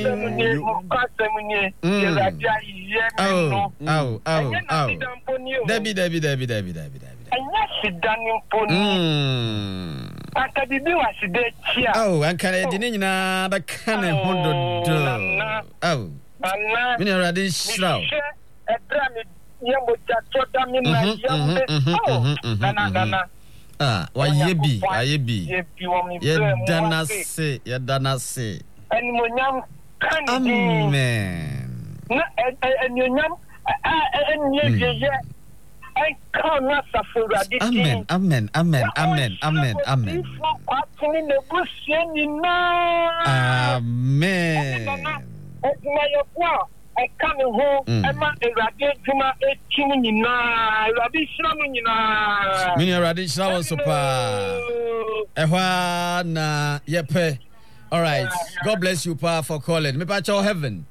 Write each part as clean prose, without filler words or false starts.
Debbie. Oh, and can I deny the cannon? Oh, many radish now. Why ye be? Ye dana say. Amen. Amen. I come home Emma Juma 18 radishna Mini radishna was super. Na yepe. All right. God bless you, Pa, for calling. Me pa cho heaven.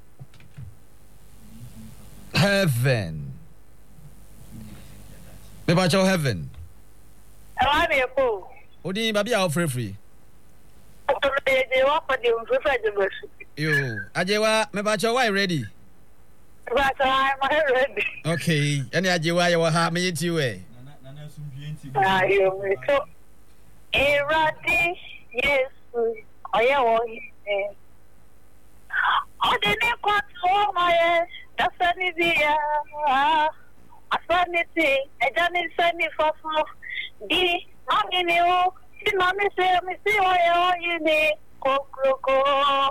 Me pa cho heaven. Odi baby a free. Yo, Ajewa, me pa cho why ready? But I'm ready. Okay, any Ajewa you ha me you eh. So eradi yes. Oya wo o de ne kwatso my dasani dia asaniti ejani sani fofo di mami o si mami se mi si oya yini kokoko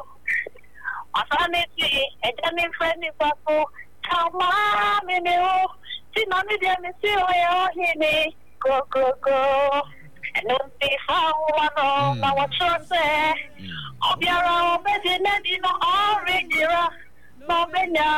asaniti ejani fani fofo kama mi o si mami dia mi si oya yini kokoko no be found one na what you say obiara obedi na di no orange ra no benya